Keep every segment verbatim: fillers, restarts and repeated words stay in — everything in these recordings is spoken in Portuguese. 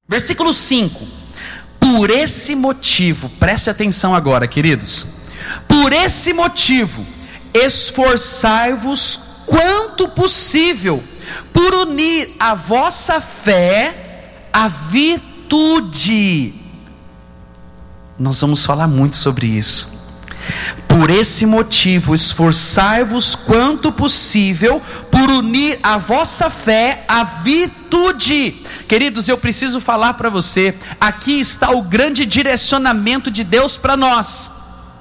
Versículo cinco. Por esse motivo, preste atenção agora, queridos. Por esse motivo, esforçai-vos quanto possível por unir a vossa fé à virtude. Nós vamos falar muito sobre isso. Por esse motivo, esforçai-vos quanto possível por unir a vossa fé à virtude. Queridos, eu preciso falar para você, aqui está o grande direcionamento de Deus para nós.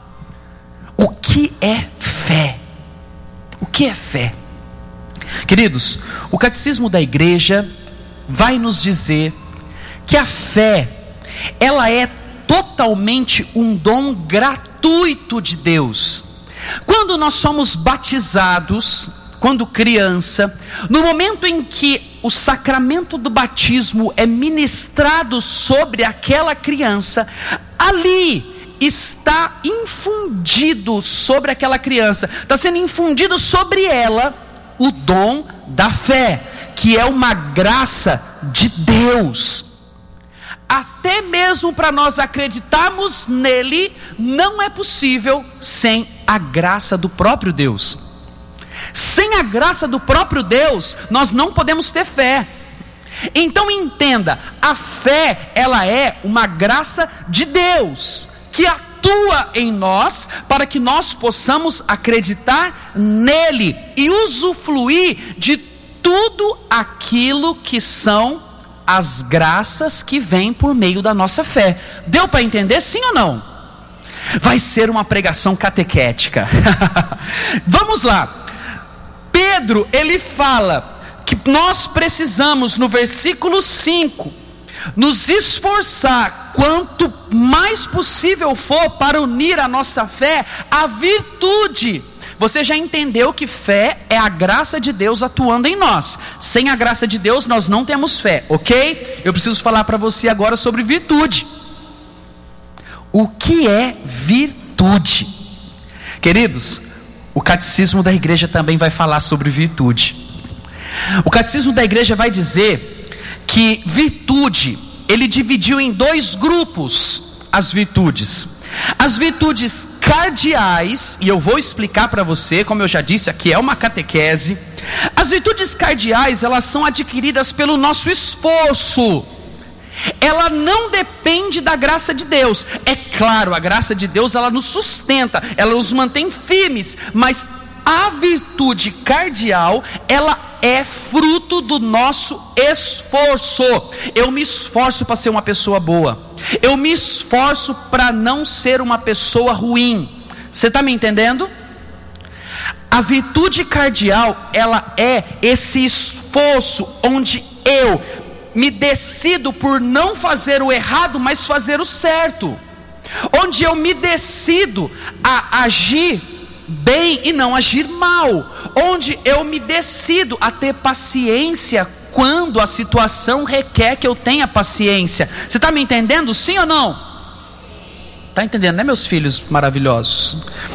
O que é fé? O que é fé? Queridos, o catecismo da igreja vai nos dizer que a fé, ela é totalmente um dom gratuito de Deus. Quando nós somos batizados, quando criança, no momento em que o sacramento do batismo é ministrado sobre aquela criança, ali está infundido sobre aquela criança, está sendo infundido sobre ela o dom da fé, que é uma graça de Deus. Até mesmo para nós acreditarmos nele, não é possível sem a graça do próprio Deus. Sem a graça do próprio Deus, nós não podemos ter fé. Então entenda, a fé, ela é uma graça de Deus, que atua em nós, para que nós possamos acreditar nele, e usufruir de tudo aquilo que são as graças que vêm por meio da nossa fé. Deu para entender, sim ou não? Vai ser uma pregação catequética. Vamos lá. Pedro, ele fala que nós precisamos, no versículo cinco, nos esforçar quanto mais possível for para unir a nossa fé à virtude. Você já entendeu que fé é a graça de Deus atuando em nós. Sem a graça de Deus nós não temos fé, ok? Eu preciso falar para você agora sobre virtude. O que é virtude? Queridos, o catecismo da igreja também vai falar sobre virtude. O catecismo da igreja vai dizer que virtude, ele dividiu em dois grupos as virtudes. As virtudes cardeais, e eu vou explicar para você, como eu já disse, aqui é uma catequese. As virtudes cardeais, elas são adquiridas pelo nosso esforço. Ela não depende da graça de Deus. É claro, a graça de Deus, ela nos sustenta, ela nos mantém firmes, mas a virtude cardeal, ela é fruto do nosso esforço. Eu me esforço para ser uma pessoa boa, eu me esforço para não ser uma pessoa ruim. Você está me entendendo? A virtude cardeal, ela é esse esforço onde eu me decido por não fazer o errado, mas fazer o certo, onde eu me decido a agir bem e não agir mal, onde eu me decido a ter paciência quando a situação requer que eu tenha paciência. Você está me entendendo, sim ou não? Está entendendo, né, meus filhos maravilhosos?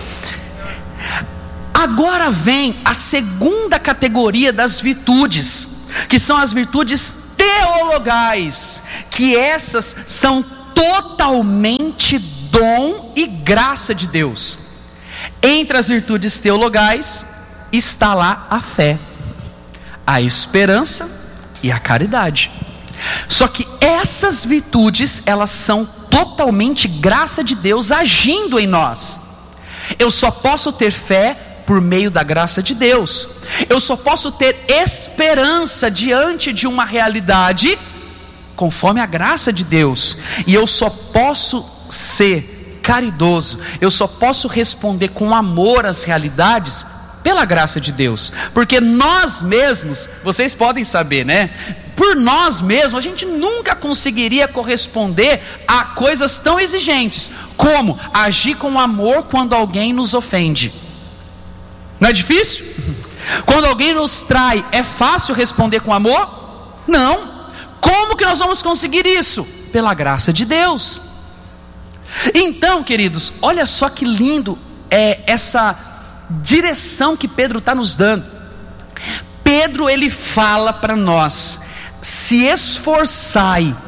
Agora vem a segunda categoria das virtudes, que são as virtudes teologais, que essas são totalmente dom e graça de Deus. Entre as virtudes teologais está lá a fé, a esperança e a caridade. Só que essas virtudes, elas são totalmente graça de Deus agindo em nós. Eu só posso ter fé por meio da graça de Deus. Eu só posso ter esperança diante de uma realidade conforme a graça de Deus. E eu só posso ser caridoso, eu só posso responder com amor às realidades pela graça de Deus. Porque nós mesmos, vocês podem saber, né? Por nós mesmos, a gente nunca conseguiria corresponder a coisas tão exigentes como agir com amor quando alguém nos ofende. Não é difícil? Quando alguém nos trai, é fácil responder com amor? Não. Como que nós vamos conseguir isso? Pela graça de Deus. Então, queridos, olha só que lindo é essa direção que Pedro está nos dando. Pedro, ele fala para nós: se esforçai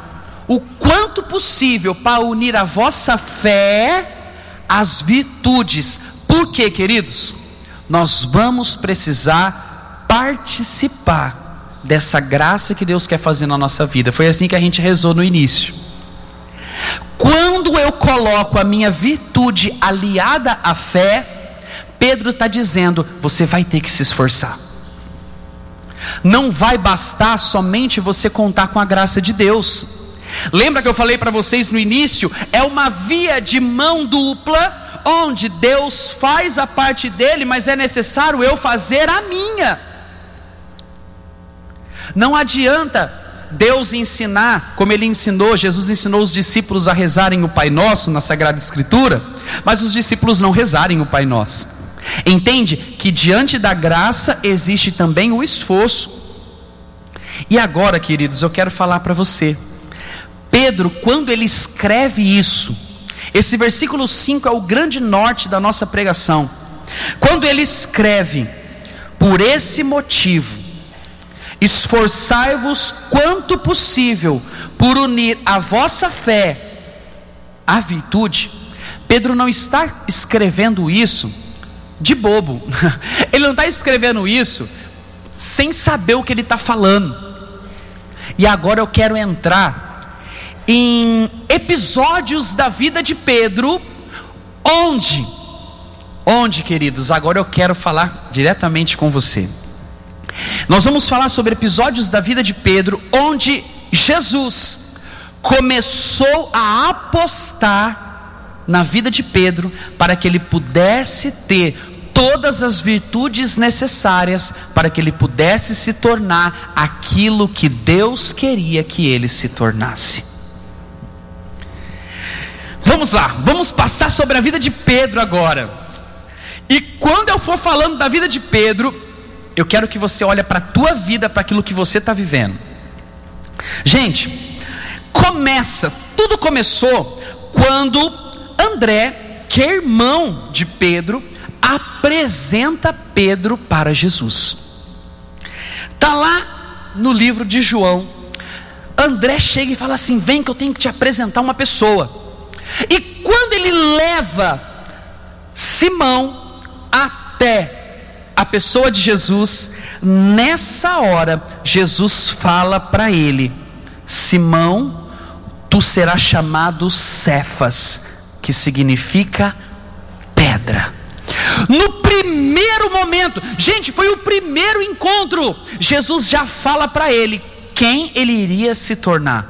o quanto possível para unir a vossa fé às virtudes. Por quê, queridos? Nós vamos precisar participar dessa graça que Deus quer fazer na nossa vida. Foi assim que a gente rezou no início. Quando eu coloco a minha virtude aliada à fé, Pedro está dizendo, você vai ter que se esforçar. Não vai bastar somente você contar com a graça de Deus. Lembra que eu falei para vocês no início? É uma via de mão dupla, onde Deus faz a parte dele, mas é necessário eu fazer a minha. Não adianta Deus ensinar, como ele ensinou, Jesus ensinou os discípulos a rezarem o Pai Nosso na Sagrada Escritura, mas os discípulos não rezarem o Pai Nosso. Entende que diante da graça existe também o esforço. E agora, queridos, eu quero falar para você, Pedro, quando ele escreve isso, esse versículo cinco é o grande norte da nossa pregação. Quando ele escreve, por esse motivo, esforçai-vos quanto possível por unir a vossa fé à virtude. Pedro não está escrevendo isso de bobo. Ele não está escrevendo isso sem saber o que ele está falando. E agora eu quero entrar em episódios da vida de Pedro, onde, onde, queridos, agora eu quero falar diretamente com você. Nós vamos falar sobre episódios da vida de Pedro, onde Jesus começou a apostar na vida de Pedro, para que ele pudesse ter todas as virtudes necessárias, para que ele pudesse se tornar aquilo que Deus queria que ele se tornasse. Vamos lá, vamos passar sobre a vida de Pedro agora. E quando eu for falando da vida de Pedro, eu quero que você olhe para a tua vida, para aquilo que você está vivendo. Gente, começa, tudo começou quando André, que é irmão de Pedro, apresenta Pedro para Jesus. Está lá no livro de João. André chega e fala assim, vem que eu tenho que te apresentar uma pessoa. E quando ele leva Simão até a pessoa de Jesus, nessa hora Jesus fala para ele, Simão, tu serás chamado Cefas, que significa pedra. No primeiro momento, gente, foi o primeiro encontro, Jesus já fala para ele quem ele iria se tornar.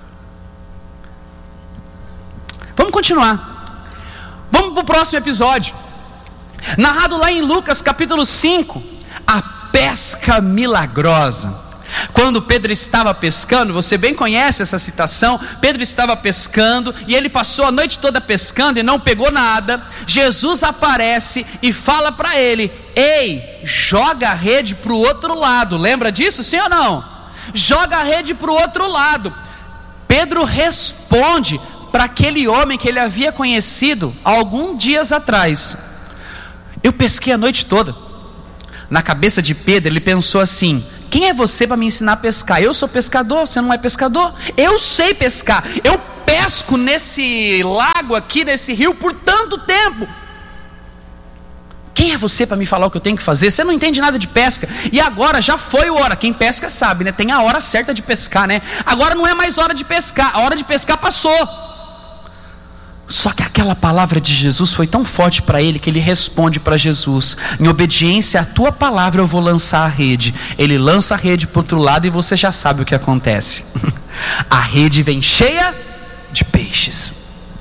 Vamos continuar. Vamos para o próximo episódio. Narrado lá em Lucas capítulo cinco, a pesca milagrosa. Quando Pedro estava pescando, você bem conhece essa citação. Pedro estava pescando e ele passou a noite toda pescando e não pegou nada. Jesus aparece e fala para ele, ei, joga a rede para o outro lado. Lembra disso, sim ou não? Joga a rede para o outro lado. Pedro responde para aquele homem que ele havia conhecido alguns dias atrás, eu pesquei a noite toda. Na cabeça de Pedro ele pensou assim, quem é você para me ensinar a pescar? Eu sou pescador, você não é pescador? Eu sei pescar, eu pesco nesse lago aqui, nesse rio por tanto tempo. Quem é você para me falar o que eu tenho que fazer? Você não entende nada de pesca. E agora já foi a hora, quem pesca sabe, né? Tem a hora certa de pescar, né? Agora não é mais hora de pescar, a hora de pescar passou. Só que aquela palavra de Jesus foi tão forte para ele que ele responde para Jesus, em obediência à tua palavra eu vou lançar a rede. Ele lança a rede para o outro lado e você já sabe o que acontece. A rede vem cheia de peixes.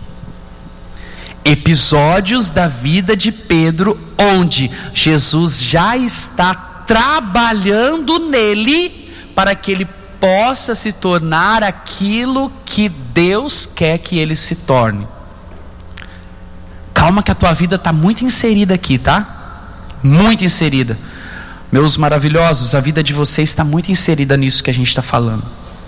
Episódios da vida de Pedro, onde Jesus já está trabalhando nele para que ele possa se tornar aquilo que Deus quer que ele se torne. Calma que a tua vida está muito inserida aqui, tá? Muito inserida. Meus maravilhosos, a vida de vocês está muito inserida nisso que a gente está falando.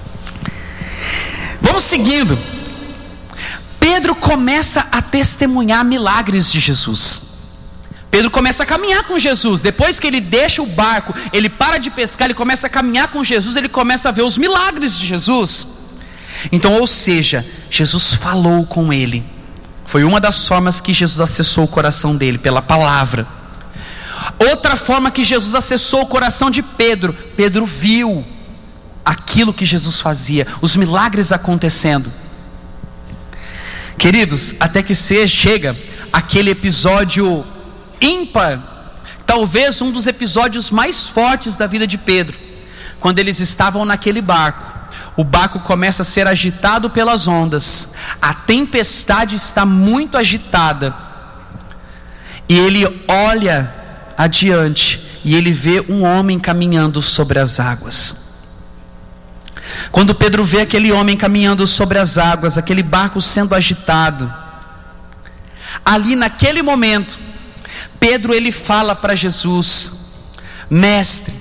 Vamos seguindo. Pedro começa a testemunhar milagres de Jesus. Pedro começa a caminhar com Jesus. Depois que ele deixa o barco, ele para de pescar, ele começa a caminhar com Jesus, ele começa a ver os milagres de Jesus. Então, ou seja, Jesus falou com ele. Foi uma das formas que Jesus acessou o coração dele, pela palavra. Outra forma que Jesus acessou o coração de Pedro, Pedro viu aquilo que Jesus fazia, os milagres acontecendo. Queridos, até que seja, chega aquele episódio ímpar, talvez um dos episódios mais fortes da vida de Pedro, quando eles estavam naquele barco. O barco começa a ser agitado pelas ondas, a tempestade está muito agitada, e ele olha adiante, e ele vê um homem caminhando sobre as águas. Quando Pedro vê aquele homem caminhando sobre as águas, aquele barco sendo agitado, ali naquele momento, Pedro ele fala para Jesus: mestre,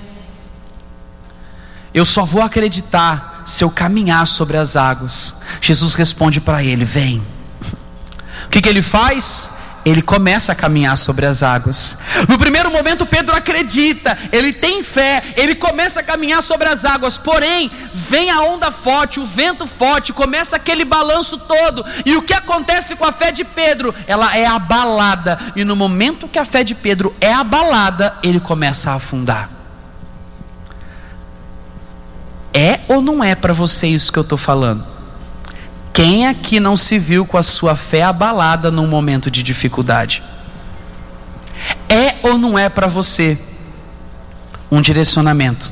eu só vou acreditar se eu caminhar sobre as águas. Jesus responde para ele: vem. O que que ele faz? Ele começa a caminhar sobre as águas. No primeiro momento Pedro acredita, ele tem fé, ele começa a caminhar sobre as águas. Porém, vem a onda forte, o vento forte, começa aquele balanço todo. E o que acontece com a fé de Pedro? Ela é abalada. E no momento que a fé de Pedro é abalada, ele começa a afundar. É ou não é para você isso que eu estou falando? Quem aqui não se viu com a sua fé abalada num momento de dificuldade? É ou não é para você um direcionamento?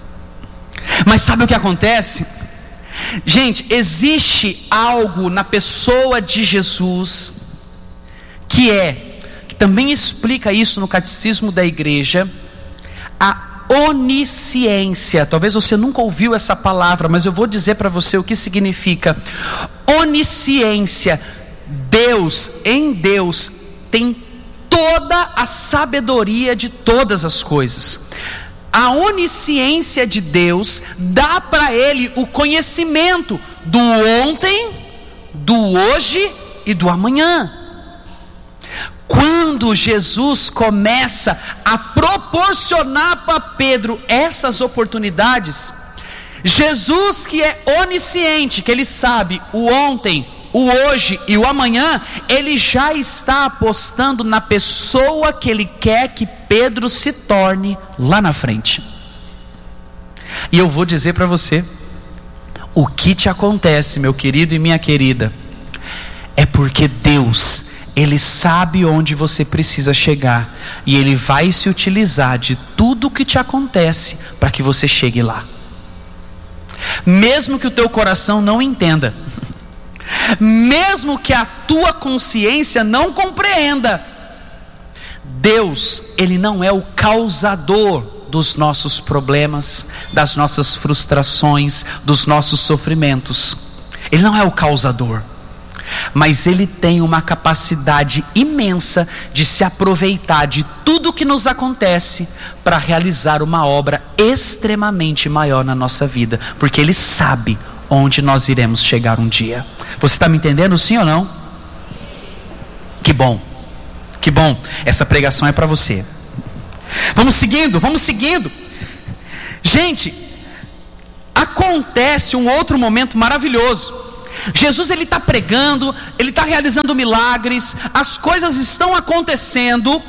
Mas sabe o que acontece? Gente, existe algo na pessoa de Jesus que é, que também explica isso no catecismo da igreja, a onisciência. Talvez você nunca ouviu essa palavra, mas eu vou dizer para você o que significa onisciência. Deus, em Deus, tem toda a sabedoria de todas as coisas. A onisciência de Deus dá para ele o conhecimento do ontem, do hoje e do amanhã. Quando Jesus começa a proporcionar para Pedro essas oportunidades, Jesus, que é onisciente, que ele sabe o ontem, o hoje e o amanhã, ele já está apostando na pessoa que ele quer que Pedro se torne lá na frente. E eu vou dizer para você, o que te acontece, meu querido e minha querida, é porque Deus, Ele sabe onde você precisa chegar, e Ele vai se utilizar de tudo que te acontece para que você chegue lá. Mesmo que o teu coração não entenda, mesmo que a tua consciência não compreenda, Deus, Ele não é o causador dos nossos problemas, das nossas frustrações, dos nossos sofrimentos. Ele não é o causador, mas Ele tem uma capacidade imensa de se aproveitar de tudo que nos acontece para realizar uma obra extremamente maior na nossa vida, porque Ele sabe onde nós iremos chegar um dia. Você está me entendendo, sim ou não? Que bom, que bom, essa pregação é para você. Vamos seguindo, vamos seguindo. Gente, acontece um outro momento maravilhoso. Jesus, ele está pregando, ele está realizando milagres, as coisas estão acontecendo,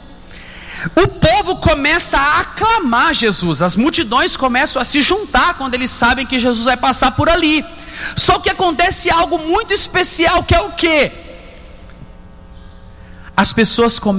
o povo começa a aclamar Jesus, as multidões começam a se juntar quando eles sabem que Jesus vai passar por ali. Só que acontece algo muito especial, que é o quê? As pessoas começam